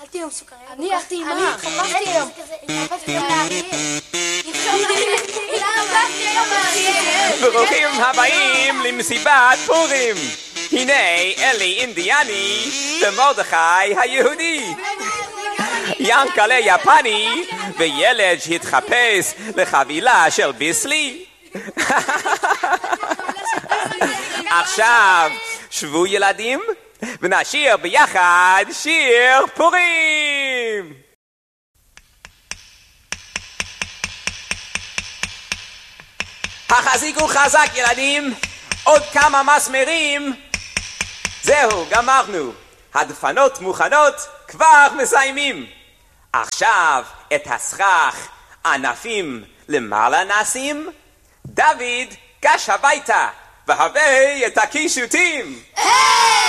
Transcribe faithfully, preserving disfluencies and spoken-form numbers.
אכלתי היום סוכריה. אני אכלתי מה? אני התחפשתי היום. התחפשתי היום. ברוכים הבאים למסיבת פורים. הנה אלי אינדיאני ומרדכי היהודי. ינקלה יפני וילד שהתחפש לחבילה של ביסלי. עכשיו שבו ילדים ונשיר ביחד שיר פורים. החזיקו חזק ילדים, עוד כמה מסמרים. זהו, גמרנו. הדפנות מוכנות, כבר מסיימים. עכשיו את הסכך ענפים למעלה נשים. דוד גש הביתה והבא את הקישוטים.